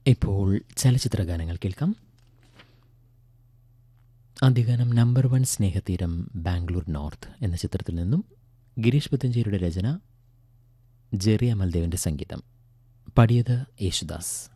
ഇപ്പോൾ ചലച്ചിത്ര ഗാനങ്ങൾ കേൾക്കാം. ആദ്യഗാനം നമ്പർ 1 സ്നേഹതീരം ബാംഗ്ലൂർ നോർത്ത് എന്ന ചിത്രത്തിൽ നിന്നും ഗിരീഷ് പുത്തഞ്ചേരിയുടെ രചന, ജെറി അമൽദേവിൻ്റെ സംഗീതം. പാടിയത് യേശുദാസ്.